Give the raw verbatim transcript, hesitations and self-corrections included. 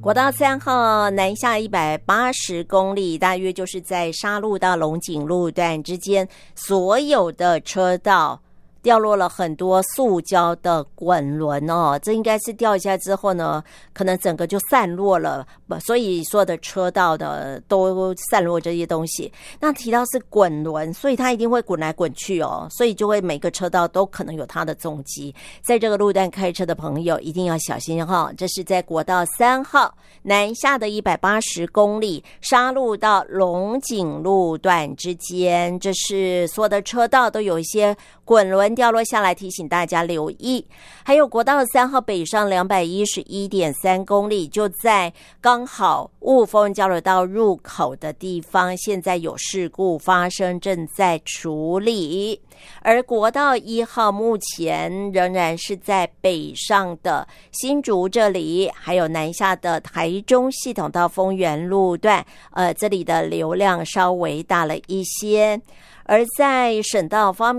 国道三号南下一百八十公里，大约就是在沙鹿到龙井路段之间，所有的车道掉落了很多塑胶的滚轮哦，这应该是掉一下之后呢，可能整个就散落了，所以所有的车道的都散落这些东西。那提到是滚轮，所以它一定会滚来滚去哦，所以就会每个车道都可能有它的踪迹。在这个路段开车的朋友一定要小心哈、哦，这是在国道三号南下的一百八十公里，沙鹿到龙井路段之间，这是所有的车道都有一些滚轮掉落下来，提醒大家留意。还有国道三号北上两百一十一点三公里，就在刚好雾峰交流道入口的地方，现在有事故发生，正在处理。而国道一号目前仍然是在北上的新竹这里，还有南下的台中系统到丰原路段，呃，这里的流量稍微大了一些。而在省道方